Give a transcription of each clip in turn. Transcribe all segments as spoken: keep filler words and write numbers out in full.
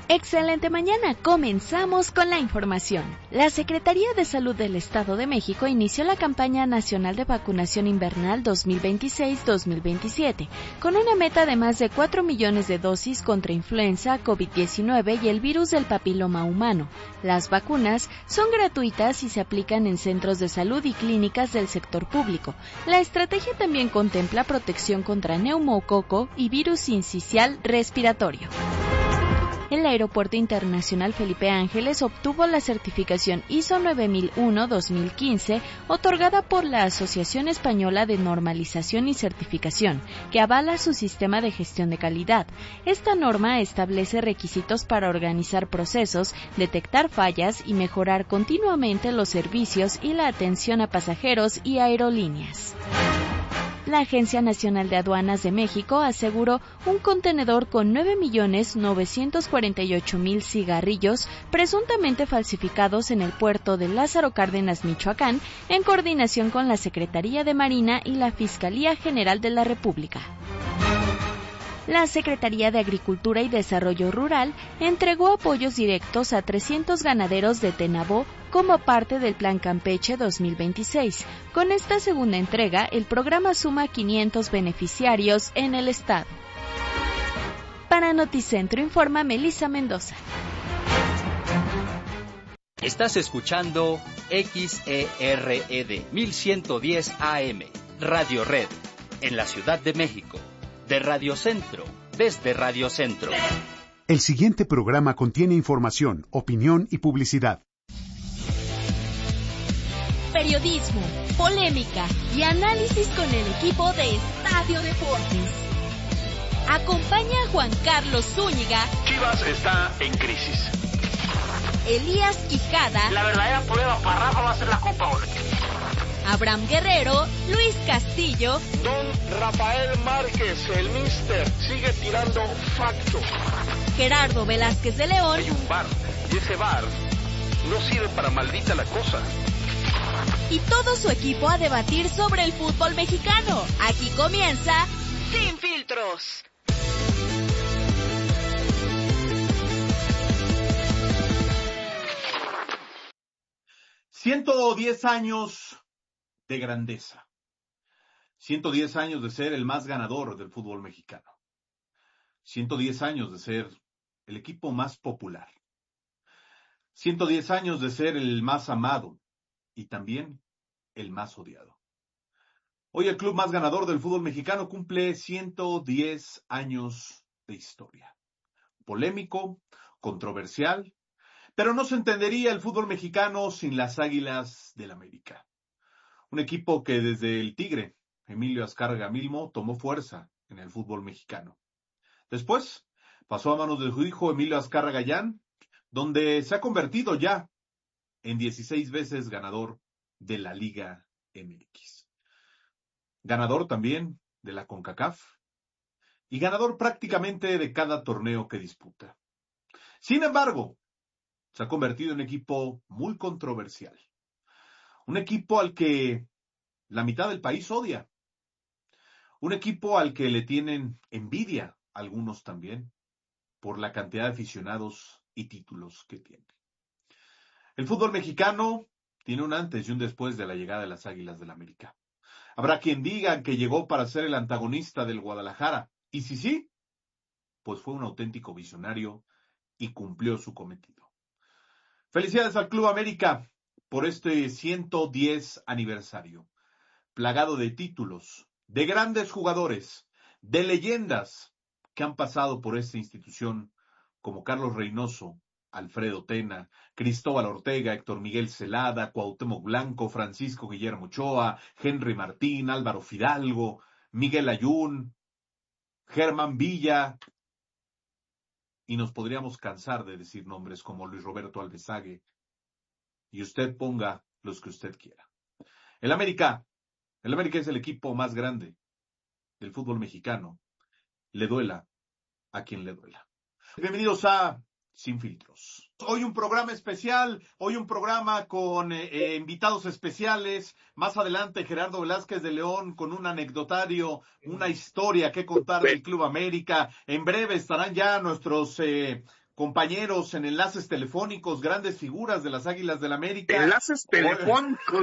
Excelente mañana, comenzamos con la información. La Secretaría de Salud del Estado de México inició la campaña nacional de vacunación invernal dos mil veintiséis dos mil veintisiete, con una meta de más de cuatro millones de dosis contra influenza, COVID diecinueve y el virus del papiloma humano. Las vacunas son gratuitas y se aplican en centros de salud y clínicas del sector público. La estrategia también contempla protección contra neumococo y virus sincicial respiratorio. El Aeropuerto Internacional Felipe Ángeles obtuvo la certificación I S O nueve mil uno dos mil quince, otorgada por la Asociación Española de Normalización y Certificación, que avala su sistema de gestión de calidad. Esta norma establece requisitos para organizar procesos, detectar fallas y mejorar continuamente los servicios y la atención a pasajeros y aerolíneas. La Agencia Nacional de Aduanas de México aseguró un contenedor con nueve millones novecientos cuarenta y ocho mil cigarrillos presuntamente falsificados en el puerto de Lázaro Cárdenas, Michoacán, en coordinación con la Secretaría de Marina y la Fiscalía General de la República. La Secretaría de Agricultura y Desarrollo Rural entregó apoyos directos a trescientos ganaderos de Tenabo como parte del Plan Campeche dos mil veintiséis. Con esta segunda entrega, el programa suma quinientos beneficiarios en el estado. Para Noticentro informa Melissa Mendoza. Estás escuchando X E R E D mil ciento diez A M, Radio Red, en la Ciudad de México. De Radio Centro, desde Radio Centro. El siguiente programa contiene información, opinión y publicidad. Periodismo, polémica y análisis con el equipo de Estadio Deportes. Acompaña a Juan Carlos Zúñiga. Chivas está en crisis. Elías Quijada. La verdadera prueba para Rafa va a ser la Copa Oro. Abraham Guerrero, Luis Castillo. Don Rafael Márquez, el Mister, sigue tirando facto. Gerardo Velázquez de León. Hay un bar, y ese bar no sirve para maldita la cosa. Y todo su equipo a debatir sobre el fútbol mexicano. Aquí comienza Sin Filtros. ciento diez años de grandeza. ciento diez años de ser el más ganador del fútbol mexicano. ciento diez años de ser el equipo más popular. ciento diez años de ser el más amado y también el más odiado. Hoy el club más ganador del fútbol mexicano cumple ciento diez años de historia. Polémico, controversial, pero no se entendería el fútbol mexicano sin las Águilas del América. Un equipo que desde el Tigre, Emilio Azcárraga Milmo, tomó fuerza en el fútbol mexicano. Después pasó a manos de su hijo Emilio Azcárraga Gallán, donde se ha convertido ya en dieciséis veces ganador de la Liga M X. Ganador también de la CONCACAF y ganador prácticamente de cada torneo que disputa. Sin embargo, se ha convertido en un equipo muy controversial. Un equipo al que la mitad del país odia. Un equipo al que le tienen envidia, algunos también, por la cantidad de aficionados y títulos que tiene. El fútbol mexicano tiene un antes y un después de la llegada de las Águilas del América. Habrá quien diga que llegó para ser el antagonista del Guadalajara. Y si sí, pues fue un auténtico visionario y cumplió su cometido. Felicidades al Club América por este ciento diez aniversario, plagado de títulos, de grandes jugadores, de leyendas que han pasado por esta institución, como Carlos Reynoso, Alfredo Tena, Cristóbal Ortega, Héctor Miguel Celada, Cuauhtémoc Blanco, Francisco Guillermo Ochoa, Henry Martín, Álvaro Fidalgo, Miguel Ayun, Germán Villa, y nos podríamos cansar de decir nombres como Luis Roberto Alvesague, y usted ponga los que usted quiera. El América, el América es el equipo más grande del fútbol mexicano, le duela a quien le duela. Bienvenidos a Sin Filtros. Hoy un programa especial, hoy un programa con eh, eh, invitados especiales. Más adelante Gerardo Velázquez de León con un anecdotario, una historia que contar del Club América. En breve estarán ya nuestros eh, compañeros en enlaces telefónicos, grandes figuras de las Águilas del América. Enlaces telefónicos.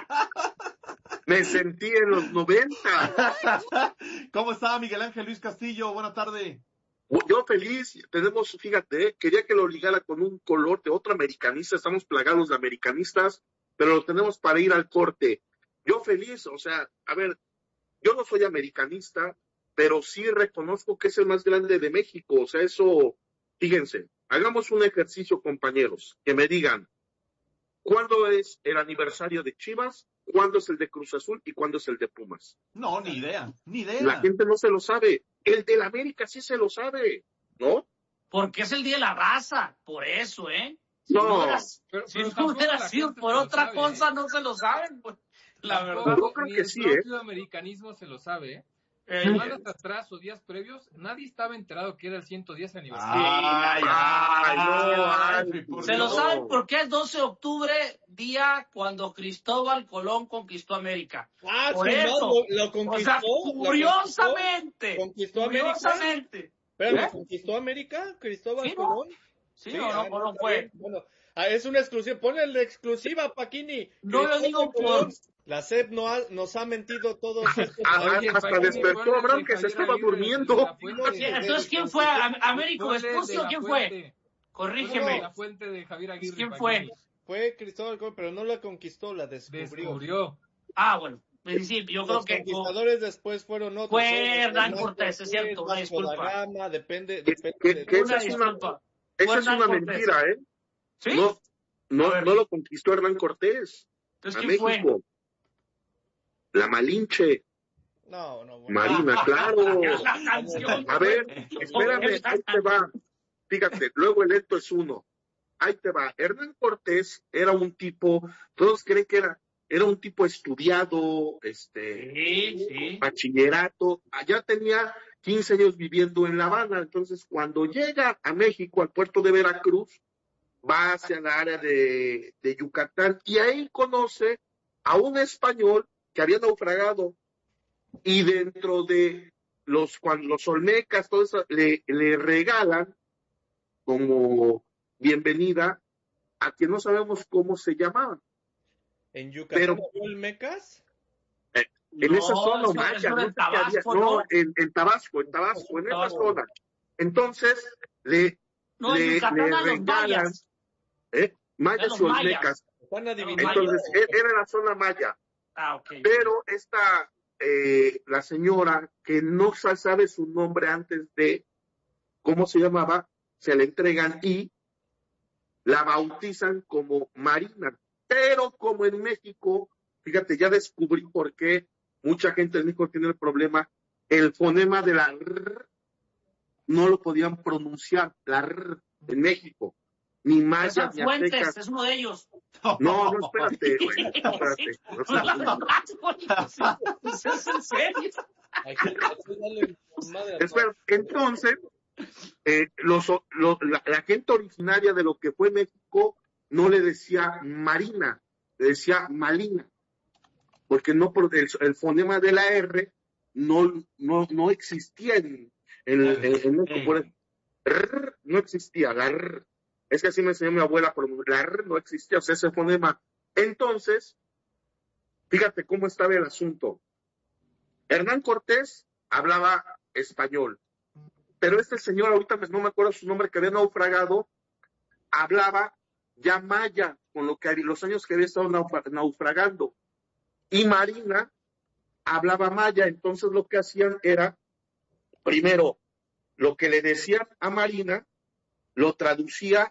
Me sentí en los noventa. ¿Cómo está Miguel Ángel Luis Castillo? Buena tarde. Yo feliz, tenemos, fíjate, quería que lo ligara con un color de otro americanista, estamos plagados de americanistas, pero lo tenemos para ir al corte. Yo feliz, o sea, a ver, yo no soy americanista, pero sí reconozco que es el más grande de México, o sea, eso, fíjense, hagamos un ejercicio, compañeros, que me digan, ¿cuándo es el aniversario de Chivas? ¿Cuándo es el de Cruz Azul? ¿Y cuándo es el de Pumas? No, ni idea, ni idea. La gente no se lo sabe. El del América sí se lo sabe, ¿no? Porque es el día de la raza, por eso, ¿eh? Si no, no hubiera, pero, si pero no hubiera sido por otra sabe, cosa, ¿eh? no se lo saben, pues. La Tampoco, verdad. Yo creo ni que el sí, propio ¿eh? americanismo se lo sabe, ¿eh? Eh, Semanas atrás o días previos, nadie estaba enterado que era el ciento diez aniversario. Ay, Ay, no, ay, ay, por Se Dios. lo saben porque es doce de octubre, día cuando Cristóbal Colón conquistó América. Ah, Por sí, eso. no, lo, lo O conquistó. sea, lo curiosamente. conquistó América. Curiosamente. Espérame, ¿Eh? ¿conquistó América Cristóbal Sí, ¿no? Colón? Sí, no, no, ah, no, no está fue. bien. Bueno, ah, es una exclusiva. Ponle la exclusiva, Paquini. No lo Cristóbal digo por- Colón. La S E P no ha, nos ha mentido todos estos Ah, Oye, hasta Paquini, despertó ponle Abraham de que se Javier estaba Aguirre durmiendo. de la Fuente. Sí, entonces, ¿quién fue? ¿Am- ¿Américo Ponle de Vespucio? la ¿Quién fue? Fuente. Ponle de Corrígeme. la fuente de Javier Aguirre. ¿Quién Paquini. fue? Fue Cristóbal Colón, pero no la conquistó, la descubrió. Descubrió. Ah, bueno. pues sí, yo creo Los que conquistadores después fueron otros. Fue fueron Hernán Hernán Cortés, es cierto, una Vasco da disculpa. Gama, depende, Que, depende que- de- que Una esa es una, disculpa. esa Fue es Hernán una Cortés. mentira, ¿eh? ¿Sí? No, no, A ver. no lo conquistó Hernán Cortés. Entonces, A ¿quién fue? México. La Malinche. No, no, bueno. Marina, claro. La canción, A ver, güey. espérame, ahí te va. Fíjate, luego el esto es uno. Ahí te va. Hernán Cortés era un tipo, todos creen que era, era un tipo estudiado, este, Sí, sí. bachillerato. Allá tenía quince años viviendo en La Habana. Entonces, cuando llega a México, al puerto de Veracruz, va hacia la área de, de Yucatán y ahí conoce a un español que había naufragado y dentro de los, cuando los olmecas, todo eso, le, le regalan como bienvenida a quien no sabemos cómo se llamaba. ¿En Yucatán Pero- había Olmecas? En No, esa zona, eso- Maya, eso era no en sé qué había. Tabasco, No, ¿no? en, en Tabasco, en Tabasco, en esa Tabasco. zona. Entonces, le, No, en le, Yucatán le a los regalan, mayas. ¿eh? A Mayas los y mayas. olmecas. Están adivinando. Entonces, e- era la zona maya. Ah, ok. Pero esta, eh, la señora, que no sa- sabe su nombre antes de cómo se llamaba, se le entregan y la bautizan como Marina. Pero como en México, fíjate, ya descubrí por qué mucha gente en México tiene el problema, el fonema de la R no lo podían pronunciar, la R en México. Ni mayas, Esas ni fuentes, aztecas. es uno de ellos. No, no, espérate, güey, espérate. O sea, ¿Es en serio? Hay que darle madre a Espera, entonces, eh, los, lo- la, la gente originaria de lo que fue México no le decía Marina, le decía Malina, porque no por el, el fonema de la R no, no, no existía en, en, en- en México. Por el- R no existía, la R. Es que así me enseñó mi abuela, pero la R no existía, o sea, ese fonema. Entonces, fíjate cómo estaba el asunto. Hernán Cortés hablaba español, pero este señor, ahorita no me acuerdo su nombre, que había naufragado, hablaba ya maya, con lo que los años que había estado naufra- naufragando. Y Marina hablaba maya, entonces lo que hacían era, primero, lo que le decían a Marina, lo traducía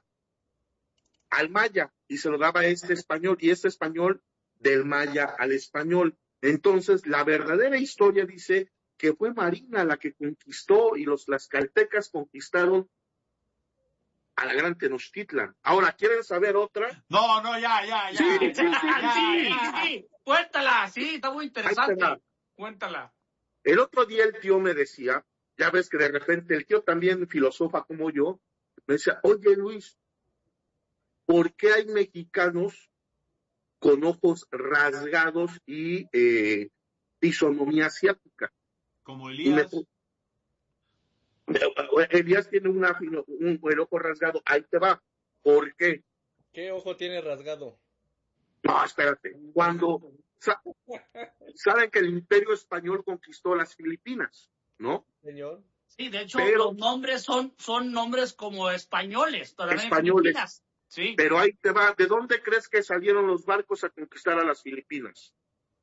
al maya y se lo daba a este español, y este español del maya al español. Entonces, la verdadera historia dice que fue Marina la que conquistó y los tlaxcaltecas conquistaron a la gran Tenochtitlan. Ahora, ¿quieren saber otra? No, no, ya, ya, ya. Sí, sí, ya, sí, ya, Sí, ya. sí. Cuéntala, sí, está muy Ahí te interesante. va. Cuéntala. El otro día el tío me decía, ya ves que de repente el tío también filosofa como yo, me decía, oye Luis, ¿por qué hay mexicanos con ojos rasgados y eh, fisonomía asiática? Como Y me, Elías. Elías tiene una, un, un ojo rasgado. Ahí te va. ¿Por qué? ¿Qué ojo tiene rasgado? No, espérate. Cuando sa- saben que el Imperio Español conquistó las Filipinas, ¿no? Señor. Sí, de hecho, Pero- los nombres son, son nombres como españoles, todavía Españoles. en Filipinas. Sí. Pero ahí te va. ¿De dónde crees que salieron los barcos a conquistar a las Filipinas?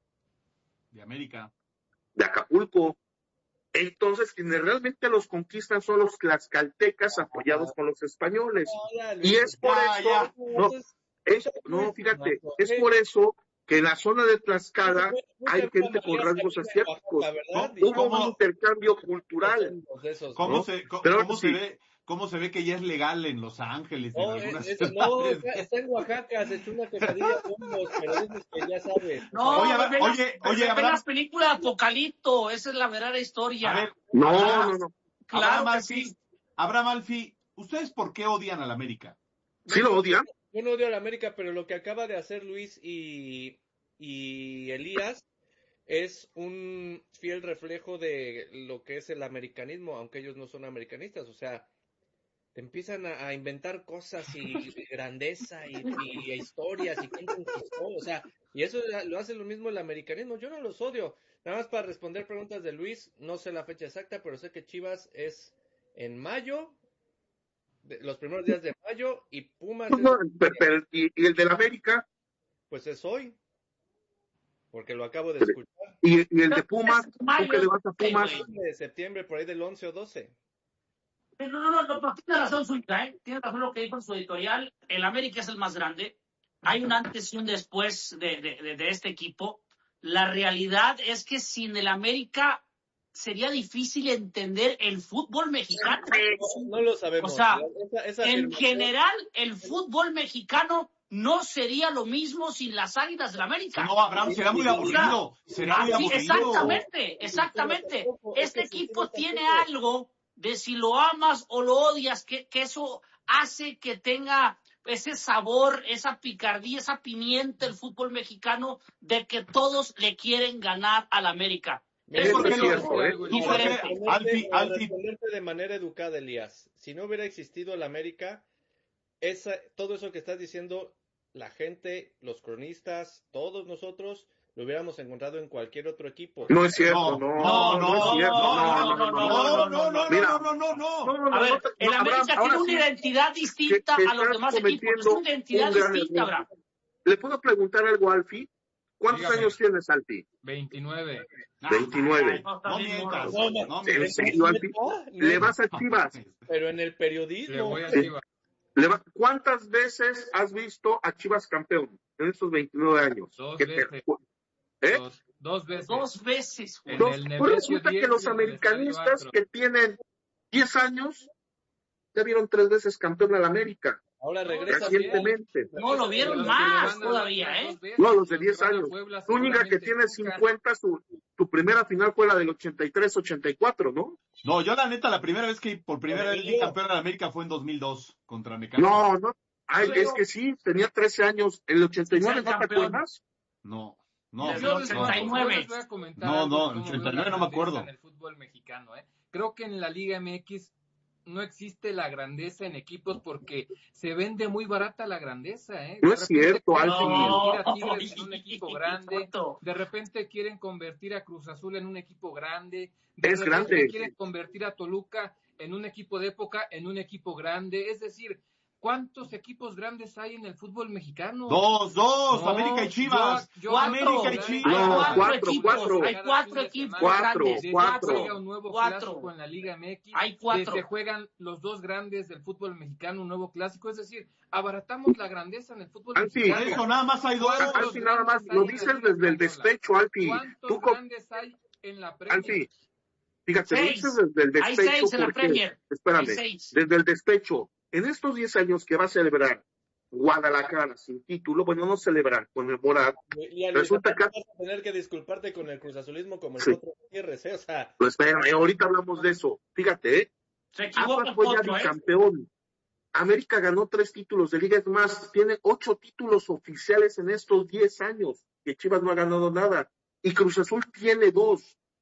De América. De Acapulco. Entonces, quienes realmente los conquistan son los tlaxcaltecas apoyados con los españoles. Ya, Y es por Ya, eso, ya. no, es, no, fíjate, es por eso que en la zona de Tlaxcala hay gente con rasgos asiáticos. ¿verdad? ¿no? Hubo ¿Cómo? un intercambio cultural. ¿Cómo, ¿no? se, cómo, Pero cómo sí. se ve, ¿Cómo se ve que ya es legal en Los Ángeles? No, en algunas es- es- no, ciudades? está, está en Oaxaca, se echó una quesadilla de hongos, pero dices que ya sabes. No, Oye, Abra- ve las- oye, oye, ve Abraham. las películas de Apocalipto, esa es la verdadera historia. A ver, No, Abraham, no, no. Claro Abraham que Alfi, sí. Abraham Alfi, ¿ustedes por qué odian a la América? ¿Sí lo odian? Yo no odio a la América, pero lo que acaba de hacer Luis y, y Elías es un fiel reflejo de lo que es el americanismo, aunque ellos no son americanistas. O sea, te empiezan a, a inventar cosas y grandeza y, y historias y quién conquistó. O sea, y eso lo hace lo mismo el americanismo. Yo no los odio. Nada más para responder preguntas de Luis, no sé la fecha exacta, pero sé que Chivas es en mayo, de- los primeros días de mayo, y Pumas es, No, pero- pero- y, y el del América pues es hoy, porque lo acabo de escuchar. y, y el de Pumas, tú Mayo, que le vas a Pumas, güey. De septiembre, por ahí del once o doce. No, no, no, no, no, tiene razón su hija, ¿eh? Tiene razón lo que dijo en su editorial. El América es el más grande. Hay un antes y un después de, de, de, de este equipo. La realidad es que sin el América sería difícil entender el fútbol mexicano. No, no lo sabemos. O sea, Esa- esa En afirmación- general, el fútbol mexicano no sería lo mismo sin las Águilas del América. No, Abraham, será muy aburrido. Será muy Así, aburrido. exactamente, exactamente. Tampoco, es Este que si equipo no, tiene tampoco. algo de si lo amas o lo odias, que, que eso hace que tenga ese sabor, esa picardía, esa pimienta el fútbol mexicano de que todos le quieren ganar al América. Mira, Eso ¿Por qué es lo- cierto, ¿eh? ¿Tú por Diferente. qué, Responderte- Alfi, para Alfi, responderte de manera educada, Elías, si no hubiera existido la América, esa, todo eso que estás diciendo, la gente, los cronistas, todos nosotros, lo hubiéramos encontrado en cualquier otro equipo. no es cierto, No, no, no, no, es cierto, no, no, no, no, no, no, no, no, Mira. no, no, no, no. no, no, A ver, no te- el no, América Abraham, ahora tiene una sí, identidad distinta que- que a los estás demás equipos. Es cometiendo una identidad un gran distinta, error. Abraham. ¿Le puedo preguntar algo a Alfi? ¿Cuántos Dígame. años tienes, Alfi? veintinueve. veintinueve. No, está No bien, mientas, morro. No, no ¿En mientas. serio, Alfi? No, ¿Le no, vas a Chivas? pero en el Le periodismo. voy a Sí. Chivas. Le va- ¿Cuántas veces has visto a Chivas campeón en estos veintinueve años? Dos ¿Qué te- veces. ¿Eh? Dos, dos veces. Dos veces, güey. En Dos- el pues Nemesio resulta diez que los y en el americanistas Estadio que tienen diez años ya vieron tres veces campeón al América, Ahora No, regresa. recientemente. No, lo vieron Los que más le van a dar todavía, las ¿eh? dos veces, No, los de que diez van a años. Puebla Zúñiga, que seguramente tiene nunca. cincuenta, su, su primera final fue la del ochenta y tres ochenta y cuatro, ¿no? No, yo la neta, la primera vez que por primera vez vi campeón de la América fue en dos mil dos contra Necaxa. No, no. Ay, Pero- es que sí, tenía trece años. El ochenta y nueve, Sí, ¿no te campeón. acuerdas? No, no, Desde Yo el les, no, voy a, ochenta y nueve. yo les voy a comentar No, algo no, de cómo ochenta y veo la nueve no me grandeza acuerdo. en el fútbol mexicano, ¿eh? Creo que en la Liga M X no existe la grandeza en equipos porque se vende muy barata la grandeza, ¿eh? No De es repente cierto, quieren Alfi. convertir a No. Tigres en un equipo grande, Tonto. de repente quieren convertir a Cruz Azul en un equipo grande, de Es repente grande. quieren convertir a Toluca en un equipo de época, en un equipo grande, es decir, ¿cuántos equipos grandes hay en el fútbol mexicano? Dos, dos, No, América y Chivas. yo- yo- Cuatro. América y Hay Chivas. No, cuatro, cuatro, equipos. cuatro. Hay cuatro equipos Cuatro, grandes. Desde cuatro. que juega un nuevo Cuatro. clásico en la Liga M X, Hay cuatro. se juegan los dos grandes del fútbol mexicano, un nuevo clásico, es decir, abaratamos la grandeza en el fútbol Alfi, Por mexicano. eso nada más hay dos. ¿Cuántos Alfi, nada más, grandes hay lo en la dices Liga desde el Española? despecho, Alfi. ¿Cuántos Tú, co- grandes hay en la Premier? Alfi, fíjate, lo Seis. dices desde el Hay despecho seis en la porque, Premier. espérame, Hay seis. desde el despecho, en estos diez años que va a celebrar Guadalajara sin título, bueno, no celebrar, conmemorar, Y a Luis, Resulta que- vas a tener que disculparte con el cruzazulismo como el Sí. otro Gutiérrez, ¿eh? O sea, pues espérame, ahorita hablamos de eso. Fíjate, ¿eh? Se equivoca Atlas fue ya Potro, ¿eh? bicampeón. América ganó tres títulos de liga, es más, tiene ocho títulos oficiales en estos diez años, que Chivas no ha ganado nada. Y Cruz Azul tiene dos.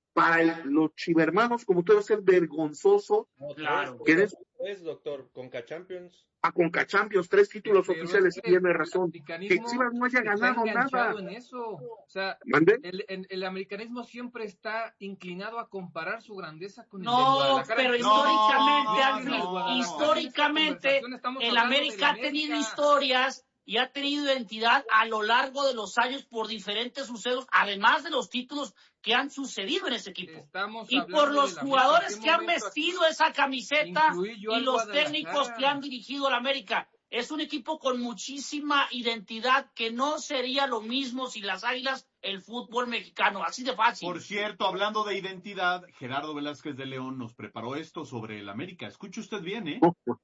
para el, los chivermanos, como tú debe ser vergonzoso. No, Claro. tres, que eres tres, doctor, Conca Champions. a Conca Champions, tres títulos Pero oficiales, es que tiene el razón. Que americanismo Chivas no haya está ganado enganchado nada. en eso. O sea, ¿Mande? el, el, el americanismo siempre está inclinado a comparar su grandeza con el de No, Guadalajara. pero No, históricamente, no, Alfred, no, Guadalajara, históricamente, en esa conversación estamos el hablando América del ha tenido América. historias y ha tenido identidad a lo largo de los años por diferentes sucesos, además de los títulos que han sucedido en ese equipo. Estamos Y hablando por los del América. jugadores ¿En qué que han momento vestido esa camiseta incluí yo y al los Guadalajara? técnicos que han dirigido al América. Es un equipo con muchísima identidad que no sería lo mismo sin las Águilas el fútbol mexicano, así de fácil. Por cierto, hablando de identidad, Gerardo Velázquez de León nos preparó esto sobre el América. Escuche usted bien, ¿eh?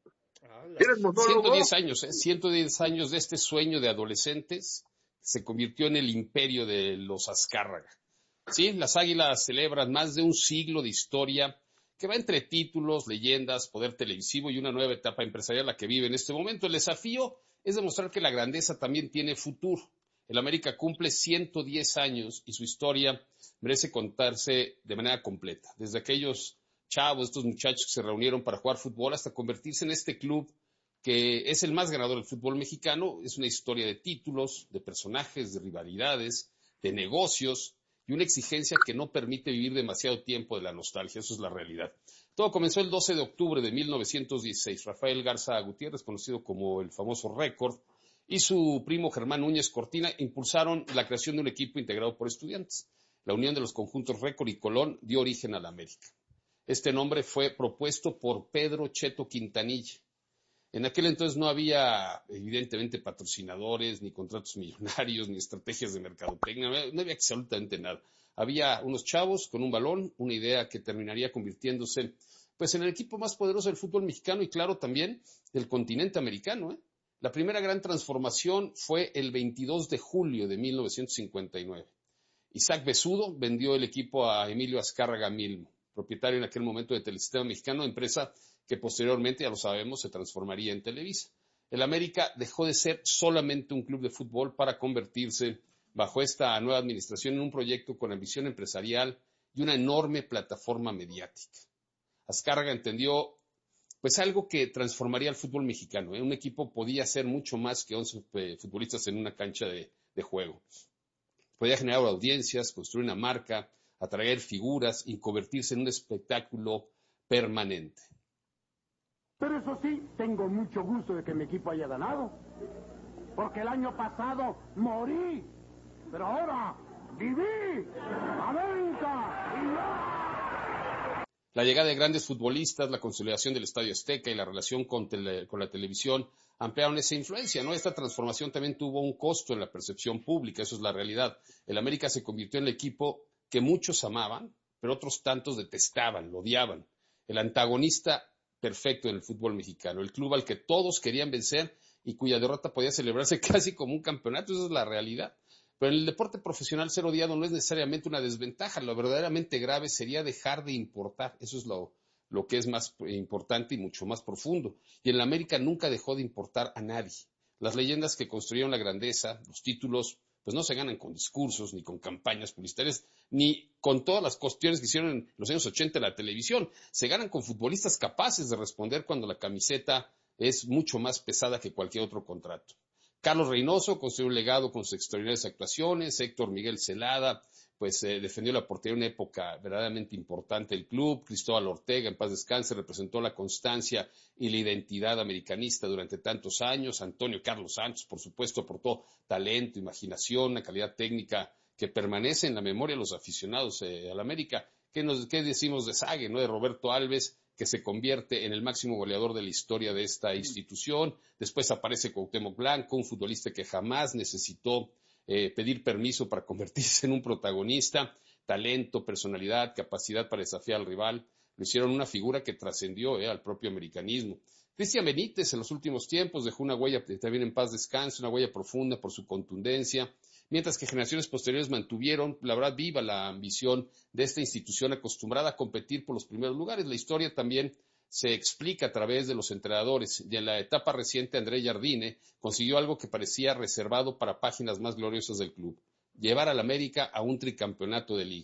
¿Eres monólogo? ciento diez años, ¿eh? ciento diez años de este sueño de adolescentes se convirtió en el imperio de los Azcárraga. Sí, las Águilas celebran más de un siglo de historia que va entre títulos, leyendas, poder televisivo y una nueva etapa empresarial la que vive en este momento. El desafío es demostrar que la grandeza también tiene futuro. El América cumple ciento diez años y su historia merece contarse de manera completa. Desde aquellos chavos, estos muchachos que se reunieron para jugar fútbol hasta convertirse en este club que es el más ganador del fútbol mexicano. Es una historia de títulos, de personajes, de rivalidades, de negocios y una exigencia que no permite vivir demasiado tiempo de la nostalgia. Eso es la realidad. Todo comenzó el doce de octubre de mil novecientos dieciséis. Rafael Garza Gutiérrez, conocido como el famoso Récord, y su primo Germán Núñez Cortina impulsaron la creación de un equipo integrado por estudiantes. La unión de los conjuntos Récord y Colón dio origen a la América. Este nombre fue propuesto por Pedro Cheto Quintanilla. En aquel entonces no había, evidentemente, patrocinadores, ni contratos millonarios, ni estrategias de mercadotecnia, no había absolutamente nada. Había unos chavos con un balón, una idea que terminaría convirtiéndose pues, en el equipo más poderoso del fútbol mexicano y, claro, también del continente americano, ¿eh? La primera gran transformación fue el veintidós de julio de mil novecientos cincuenta y nueve. Isaac Besudo vendió el equipo a Emilio Azcárraga Milmo, propietario en aquel momento de Telesistema Mexicano, empresa que posteriormente, ya lo sabemos, se transformaría en Televisa. El América dejó de ser solamente un club de fútbol para convertirse, bajo esta nueva administración, en un proyecto con ambición empresarial y una enorme plataforma mediática. Azcárraga entendió pues algo que transformaría el fútbol mexicano, ¿eh? Un equipo podía ser mucho más que once eh, futbolistas en una cancha de, de juego. Podía generar audiencias, construir una marca, atraer figuras y convertirse en un espectáculo permanente. Pero eso sí, tengo mucho gusto de que mi equipo haya ganado, porque el año pasado morí, pero ahora viví. ¡América! ¡Y ya! La llegada de grandes futbolistas, la consolidación del Estadio Azteca y la relación con, tele, con la televisión ampliaron esa influencia, ¿no? Esta transformación también tuvo un costo en la percepción pública, eso es la realidad. El América se convirtió en el equipo que muchos amaban, pero otros tantos detestaban, lo odiaban. El antagonista perfecto en el fútbol mexicano, el club al que todos querían vencer y cuya derrota podía celebrarse casi como un campeonato, esa es la realidad. Pero en el deporte profesional ser odiado no es necesariamente una desventaja, lo verdaderamente grave sería dejar de importar, eso es lo, lo que es más importante y mucho más profundo. Y en la América nunca dejó de importar a nadie. Las leyendas que construyeron la grandeza, los títulos, pues no se ganan con discursos, ni con campañas publicitarias, ni con todas las cuestiones que hicieron en los años ochenta en la televisión. Se ganan con futbolistas capaces de responder cuando la camiseta es mucho más pesada que cualquier otro contrato. Carlos Reynoso construyó un legado con sus extraordinarias actuaciones. Héctor Miguel Celada pues eh, defendió la portería en una época verdaderamente importante del club. Cristóbal Ortega, en paz descanse, representó la constancia y la identidad americanista durante tantos años. Antonio Carlos Santos, por supuesto, aportó talento, imaginación, una calidad técnica que permanece en la memoria de los aficionados eh, al América. ¿Qué, nos, ¿Qué decimos de Sague, no? De Roberto Alves, que se convierte en el máximo goleador de la historia de esta institución. Después aparece Cuauhtémoc Blanco, un futbolista que jamás necesitó eh, pedir permiso para convertirse en un protagonista. Talento, personalidad, capacidad para desafiar al rival, lo hicieron una figura que trascendió eh, al propio americanismo. Cristian Benítez en los últimos tiempos dejó una huella, también en paz descanse, una huella profunda por su contundencia, mientras que generaciones posteriores mantuvieron, la verdad, viva la ambición de esta institución acostumbrada a competir por los primeros lugares. La historia también se explica a través de los entrenadores, y en la etapa reciente André Jardine consiguió algo que parecía reservado para páginas más gloriosas del club, llevar al América a un tricampeonato de liga.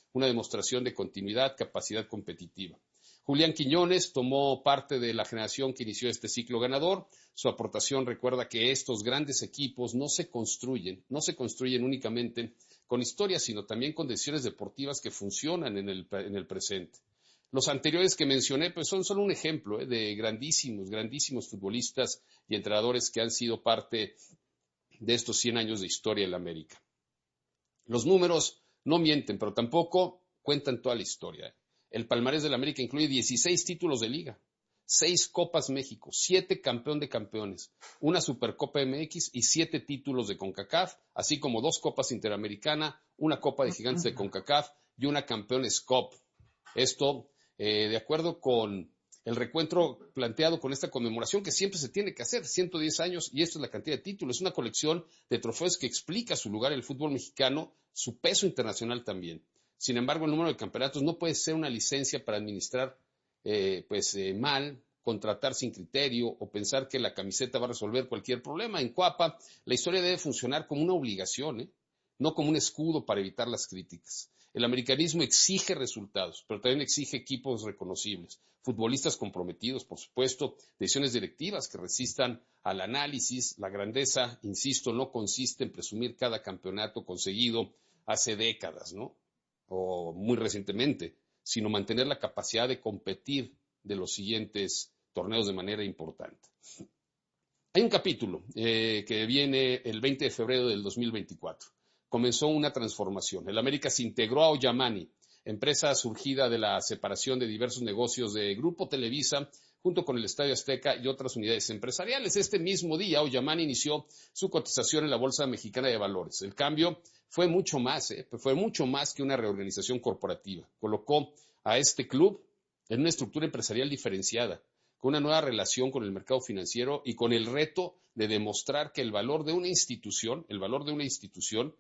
una demostración de continuidad, capacidad competitiva. Julián Quiñones tomó parte de la generación que inició este ciclo ganador. Su aportación recuerda que estos grandes equipos no se construyen, no se construyen únicamente con historias, sino también con decisiones deportivas que funcionan en el, en el presente. Los anteriores que mencioné pues son solo un ejemplo eh, de grandísimos, grandísimos futbolistas y entrenadores que han sido parte de estos cien años de historia en la América. Los números no mienten, pero tampoco cuentan toda la historia. ¿eh? El palmarés de la América incluye dieciséis títulos de liga, seis Copas México, siete campeón de campeones, una Supercopa M X y siete títulos de CONCACAF, así como dos Copas Interamericana, una Copa de Gigantes de CONCACAF y una Campeones Cup. Esto, eh, de acuerdo con el recuento planteado con esta conmemoración que siempre se tiene que hacer, ciento diez años, y esto es la cantidad de títulos. Es una colección de trofeos que explica su lugar en el fútbol mexicano, su peso internacional también. Sin embargo, el número de campeonatos no puede ser una licencia para administrar eh, pues, eh, mal, contratar sin criterio o pensar que la camiseta va a resolver cualquier problema. En Cuapa, la historia debe funcionar como una obligación, ¿eh? no como un escudo para evitar las críticas. El americanismo exige resultados, pero también exige equipos reconocibles, futbolistas comprometidos, por supuesto, decisiones directivas que resistan al análisis. La grandeza, insisto, no consiste en presumir cada campeonato conseguido hace décadas, ¿no? O muy recientemente, sino mantener la capacidad de competir de los siguientes torneos de manera importante. Hay un capítulo eh, que viene el veinte de febrero del dos mil veinticuatro. Comenzó una transformación. El América se integró a Ollamani, empresa surgida de la separación de diversos negocios de Grupo Televisa, junto con el Estadio Azteca y otras unidades empresariales. Este mismo día, Ollamani inició su cotización en la Bolsa Mexicana de Valores. El cambio fue mucho más, ¿eh? fue mucho más que una reorganización corporativa. Colocó a este club en una estructura empresarial diferenciada, con una nueva relación con el mercado financiero y con el reto de demostrar que el valor de una institución, el valor de una institución,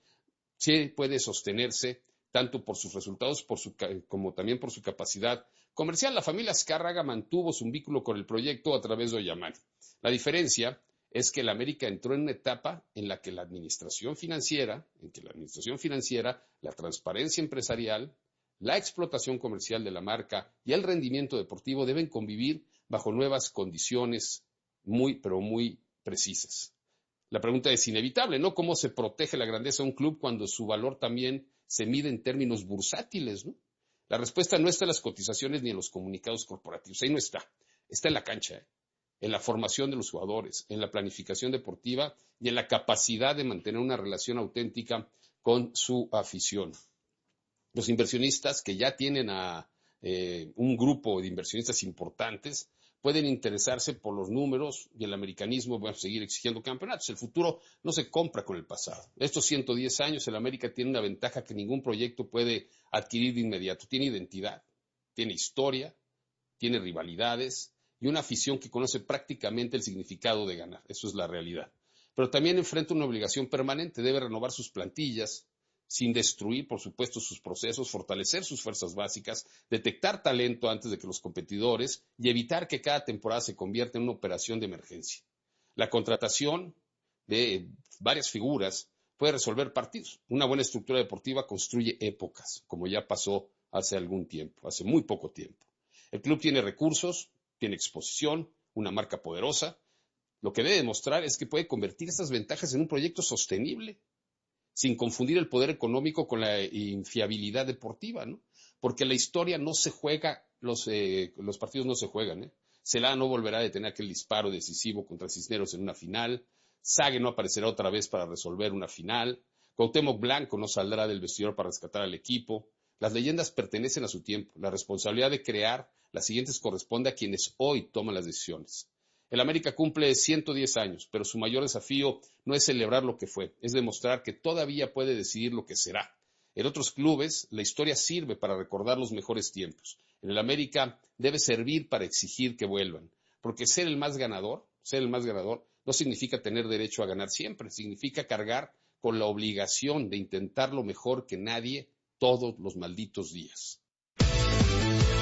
sí puede sostenerse tanto por sus resultados por su, como también por su capacidad comercial. La familia Azcárraga mantuvo su vínculo con el proyecto a través de Ollamani. La diferencia es que la América entró en una etapa en la que la administración financiera, en que la administración financiera, la transparencia empresarial, la explotación comercial de la marca y el rendimiento deportivo deben convivir bajo nuevas condiciones muy, pero muy precisas. La pregunta es inevitable, ¿no? ¿Cómo se protege la grandeza de un club cuando su valor también se mide en términos bursátiles, ¿no? La respuesta no está en las cotizaciones ni en los comunicados corporativos, ahí no está. Está en la cancha, ¿eh? en la formación de los jugadores, en la planificación deportiva y en la capacidad de mantener una relación auténtica con su afición. Los inversionistas que ya tienen a eh, un grupo de inversionistas importantes pueden interesarse por los números y el americanismo va a seguir exigiendo campeonatos. El futuro no se compra con el pasado. Estos ciento diez años el América tiene una ventaja que ningún proyecto puede adquirir de inmediato. Tiene identidad, tiene historia, tiene rivalidades y una afición que conoce prácticamente el significado de ganar. Eso es la realidad. Pero también enfrenta una obligación permanente. Debe renovar sus plantillas, sin destruir, por supuesto, sus procesos, fortalecer sus fuerzas básicas, detectar talento antes de que los competidores y evitar que cada temporada se convierta en una operación de emergencia. La contratación de varias figuras puede resolver partidos. Una buena estructura deportiva construye épocas, como ya pasó hace algún tiempo, hace muy poco tiempo. El club tiene recursos, tiene exposición, una marca poderosa. Lo que debe demostrar es que puede convertir estas ventajas en un proyecto sostenible, sin confundir el poder económico con la infiabilidad deportiva, ¿no? Porque la historia no se juega, los, eh, los partidos no se juegan, ¿eh? Celada no volverá a detener aquel disparo decisivo contra Cisneros en una final, Sague no aparecerá otra vez para resolver una final, Cuauhtémoc Blanco no saldrá del vestidor para rescatar al equipo. Las leyendas pertenecen a su tiempo, la responsabilidad de crear las siguientes corresponde a quienes hoy toman las decisiones. El América cumple ciento diez años, pero su mayor desafío no es celebrar lo que fue, es demostrar que todavía puede decidir lo que será. En otros clubes, la historia sirve para recordar los mejores tiempos. En el América debe servir para exigir que vuelvan, porque ser el más ganador, ser el más ganador, no significa tener derecho a ganar siempre, significa cargar con la obligación de intentar lo mejor que nadie todos los malditos días.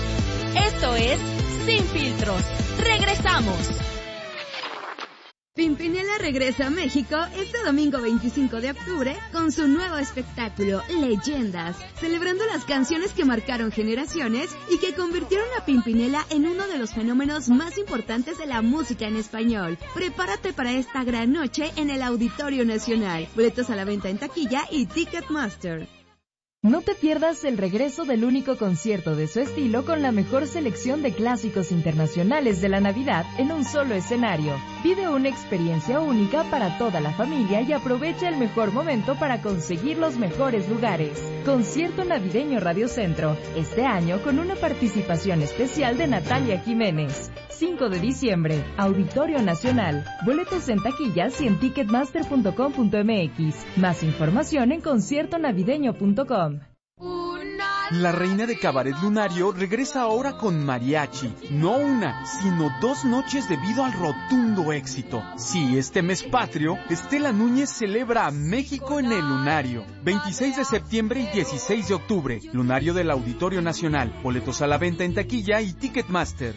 Esto es Sin Filtros. Regresamos. Sin Pimpinela regresa a México este domingo veinticinco de octubre con su nuevo espectáculo, Leyendas, celebrando las canciones que marcaron generaciones y que convirtieron a Pimpinela en uno de los fenómenos más importantes de la música en español. Prepárate para esta gran noche en el Auditorio Nacional. Boletos a la venta en taquilla y Ticketmaster. No te pierdas el regreso del único concierto de su estilo con la mejor selección de clásicos internacionales de la Navidad en un solo escenario. Vive una experiencia única para toda la familia y aprovecha el mejor momento para conseguir los mejores lugares. Concierto navideño Radio Centro, este año con una participación especial de Natalia Jiménez. cinco de diciembre, Auditorio Nacional. Boletos en taquillas y en ticketmaster punto com punto m x. Más información en concierto navideño punto com. La reina de Cabaret Lunario regresa ahora con mariachi. No una, sino dos noches debido al rotundo éxito. Sí, este mes patrio, Estela Núñez celebra a México en el Lunario. veintiséis de septiembre y dieciséis de octubre. Lunario del Auditorio Nacional. Boletos a la venta en taquilla y Ticketmaster.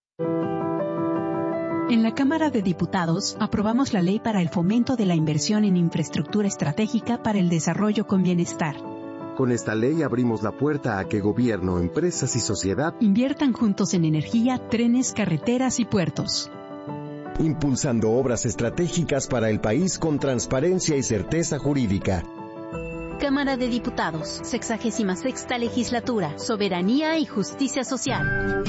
En la Cámara de Diputados aprobamos la Ley para el Fomento de la Inversión en Infraestructura Estratégica para el Desarrollo con Bienestar. Con esta ley abrimos la puerta a que gobierno, empresas y sociedad inviertan juntos en energía, trenes, carreteras y puertos, impulsando obras estratégicas para el país con transparencia y certeza jurídica. Cámara de Diputados, sexagésima sexta Legislatura, Soberanía y Justicia Social.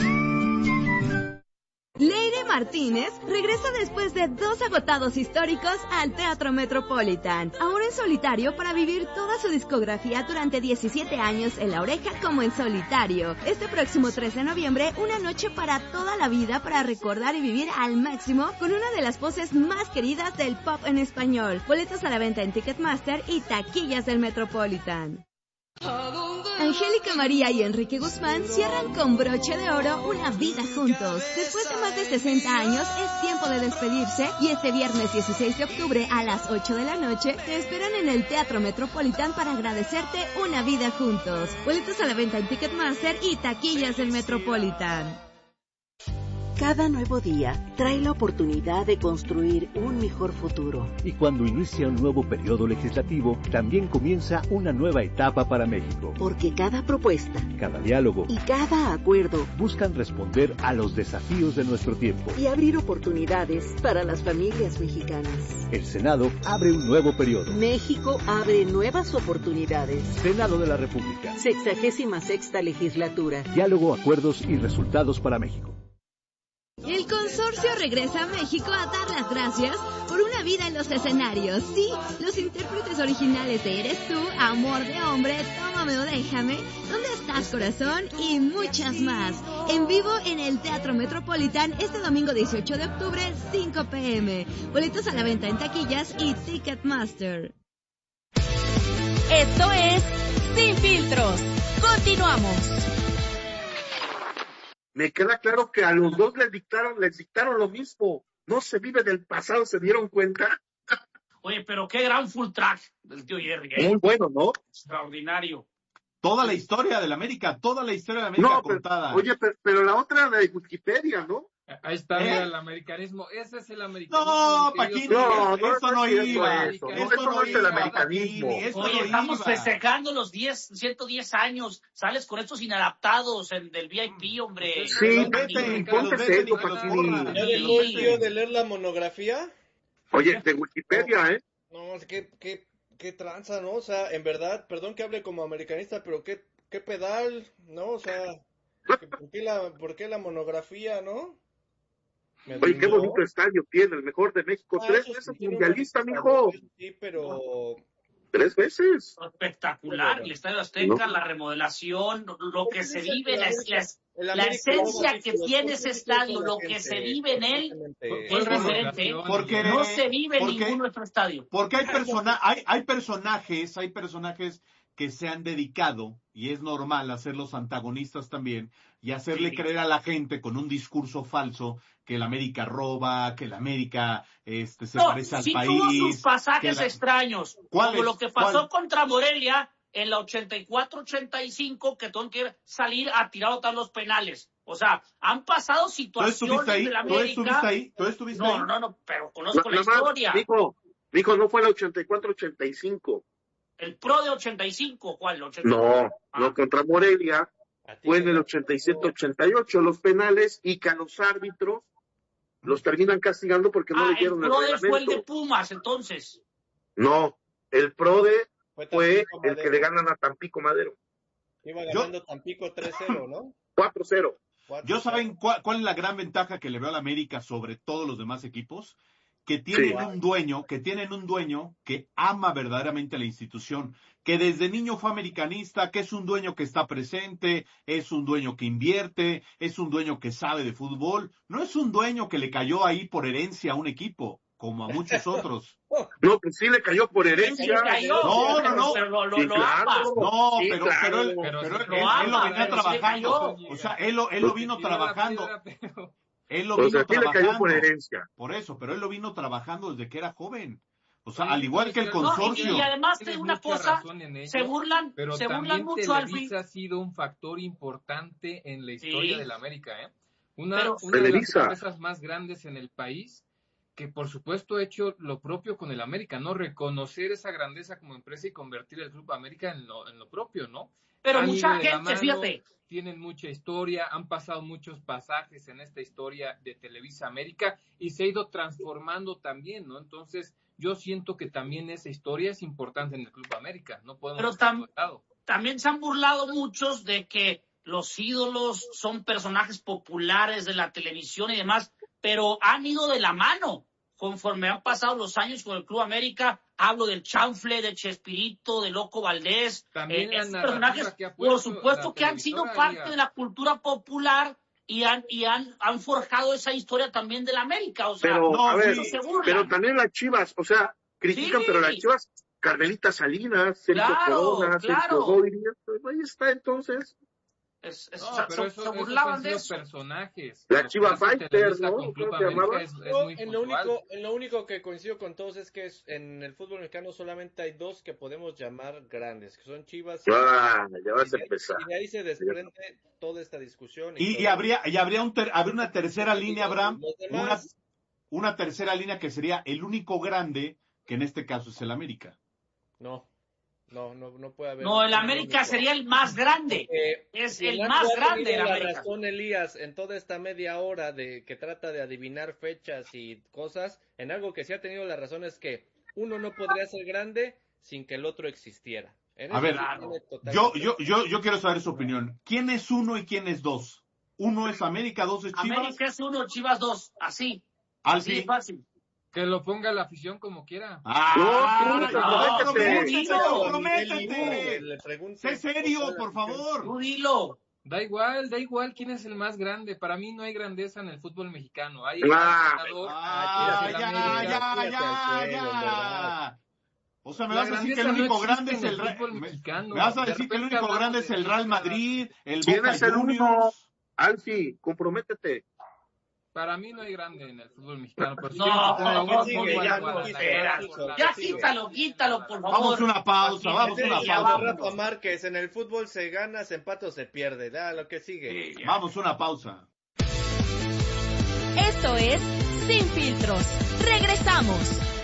Leire Martínez regresa después de dos agotados históricos al Teatro Metropolitan, ahora en solitario para vivir toda su discografía durante diecisiete años en La Oreja como en solitario. Este próximo tres de noviembre, una noche para toda la vida para recordar y vivir al máximo con una de las voces más queridas del pop en español. Boletos a la venta en Ticketmaster y taquillas del Metropolitan. Angélica María y Enrique Guzmán cierran con broche de oro una vida juntos. Después de más de sesenta años es tiempo de despedirse y este viernes dieciséis de octubre a las ocho de la noche te esperan en el Teatro Metropolitan para agradecerte una vida juntos. Boletos a la venta en Ticketmaster y taquillas del Metropolitan. Cada nuevo día trae la oportunidad de construir un mejor futuro. Y cuando inicia un nuevo periodo legislativo, también comienza una nueva etapa para México. Porque cada propuesta, cada diálogo y cada acuerdo buscan responder a los desafíos de nuestro tiempo y abrir oportunidades para las familias mexicanas. El Senado abre un nuevo periodo. México abre nuevas oportunidades. Senado de la República. Sexagésima sexta Legislatura. Diálogo, acuerdos y resultados para México. El consorcio regresa a México a dar las gracias por una vida en los escenarios. Sí, los intérpretes originales de Eres tú, Amor de hombre, Tómame o déjame, ¿Dónde estás corazón? Y muchas más. En vivo en el Teatro Metropolitan este domingo dieciocho de octubre, cinco pe eme. Boletos a la venta en taquillas y Ticketmaster. Esto es Sin Filtros. Continuamos. Me queda claro que a los dos les dictaron, les dictaron lo mismo. No se vive del pasado, ¿se dieron cuenta? Oye, pero qué gran full track del tío Jerry. ¿eh? Muy bueno, ¿no? Extraordinario. Toda la historia de la América, toda la historia de la América no, contada. Pero, oye, pero, pero la otra de Wikipedia, ¿no? Ahí está, ¿Eh? mira, el americanismo. Ese es el americanismo. No, Paquini, no, no, eso no iba. Eso, no, eso no es el americanismo. Oye, estamos festejando los diez, ciento diez años. Sales con estos inadaptados en, del V I P, hombre. Sí, ponte serio, Paquini. ¿Ya dejó el tío de leer la monografía? Oye, de Wikipedia, ¿eh? No, es que, qué, qué tranza, ¿no? O sea, en verdad, perdón que hable como americanista, pero qué, qué pedal, ¿no? O sea, ¿por qué la, por qué la monografía, no? Me Oye, qué bonito estadio tiene, el mejor de México. Ah, Tres veces sí, mundialista, mijo. Sí, pero... Tres veces. Espectacular, el Estadio Azteca, no. La remodelación, lo que se vive, la, la, la esencia que tiene ese estadio, lo que se vive en él, es diferente. Porque no se vive en porque, ningún otro estadio. Porque hay, persona, hay, hay personajes, hay personajes que se han dedicado, y es normal hacerlos antagonistas también, y hacerle sí. creer a la gente con un discurso falso que la América roba, que la América este, se no, parece al sí país. Tuvo sus pasajes la... extraños, como lo que pasó ¿Cuál? contra Morelia en la ochenta y cuatro ochenta y cinco, que tuvieron que salir a tirar otra los penales. O sea, han pasado situaciones ahí? de la ¿Tú América. estuviste ahí? ¿Tú estuviste no, ahí? no, no, pero conozco la, la historia. Dijo, dijo, no fue el ochenta y cuatro ochenta y cinco. El Pro de ochenta y cinco, ¿cuál? ochenta y cinco? No, ah. no, contra Morelia fue en el ochenta y siete ochenta y ocho, los penales, y que a los árbitros los terminan castigando porque no ah, leyeron el reglamento. Ah, el Pro fue el de Pumas, entonces. No, el Pro de fue, fue el que le ganan a Tampico Madero. Iba ganando Yo... Tampico tres cero, ¿no? cuatro cero. ¿Yo saben cuál, cuál es la gran ventaja que le veo a la América sobre todos los demás equipos? Que tienen sí. un dueño, que tienen un dueño que ama verdaderamente a la institución, que desde niño fue americanista, que es un dueño que está presente, es un dueño que invierte, es un dueño que sabe de fútbol, no es un dueño que le cayó ahí por herencia a un equipo, como a muchos otros. No, que sí le cayó por herencia. Cayó, no, no, no. Pero lo, lo, sí, lo claro. ama. No, sí, pero, claro. pero, él, pero, pero sí, él, lo él, ama, él lo venía pero trabajando. sí O sea, él lo, él lo vino trabajando. Pero... Él lo o vino sea, sí trabajando. le cayó por herencia. Por eso, pero él lo vino trabajando desde que era joven. O sea, sí, al igual que el consorcio. No, y, y además te una cosa, se burlan, pero se burlan también mucho al Televisa ha sido un factor importante en la historia sí. de la América, ¿eh? Una, pero, una de las empresas más grandes en el país, que por supuesto ha hecho lo propio con el América, ¿no? Reconocer esa grandeza como empresa y convertir el Club América en lo, en lo propio, ¿no? Pero han mucha gente, mano, fíjate. Tienen mucha historia, han pasado muchos pasajes en esta historia de Televisa América y se ha ido transformando también, ¿no? Entonces, yo siento que también esa historia es importante en el Club América, no podemos Pero tam también se han burlado muchos de que los ídolos son personajes populares de la televisión y demás, pero han ido de la mano conforme han pasado los años con el Club América. Hablo del Chanfle, de Chespirito, de Loco Valdés. También eh, estos personajes, por supuesto que han sido parte ya. de la cultura popular y han y han, han forjado esa historia también de la América. O sea, pero, no, a ver, se burlan. pero también las Chivas, o sea, critican, sí. pero las Chivas, Carmelita Salinas, Sergio claro, Corona, claro. Sergio Goyri, pues ahí está entonces. Es, es, no, o sea, pero se, eso, se burlaban de esos personajes. La Chiva Fighter, ¿no? Con Club ¿Cómo América es, es no, muy en, lo único, en lo único que coincido con todos es que es, en el fútbol mexicano solamente hay dos que podemos llamar grandes, que son Chivas. Ah, ya vas y a empezar. Y de ahí se desprende toda esta discusión. Y, y, y habría, y habría, un ter, habría una tercera línea, Abraham, demás... una, una tercera línea que sería el único grande, que en este caso es el América. No. No, no, no puede haber. No, el América único. Sería el más grande. Eh, es el más grande. La razón, Elías, en toda esta media hora de que trata de adivinar fechas y cosas, en algo que sí ha tenido la razón es que uno no podría ser grande sin que el otro existiera. A ver, yo, yo, yo, yo quiero saber su opinión. ¿Quién es uno y quién es dos? Uno es América, dos es Chivas. América es uno, Chivas dos, así. Así, así fácil. Que lo ponga la afición como quiera. ¡Ah! No, ¡No, prométete! ¡Sé serio, por favor! Tú dilo. Da igual, da igual quién es el más grande. Para mí no hay grandeza en el fútbol mexicano. Hay ah, ganador, ah, ya, ya, ya, ya. O sea, me vas a decir que el único grande es el Real Me vas a decir que el único grande es el Real Madrid, el Boca Juniors. Alfie, comprométete. Para mí no hay grande en el fútbol mexicano. Pero no, si no, no, sigue, ya, no ya quítalo, quítalo, por favor. Vamos a una pausa, vamos a una pausa. Rafa Márquez, en el fútbol se gana, se empata o se pierde. Da lo que sigue. Sí, vamos a una pausa. Esto es Sin Filtros. Regresamos.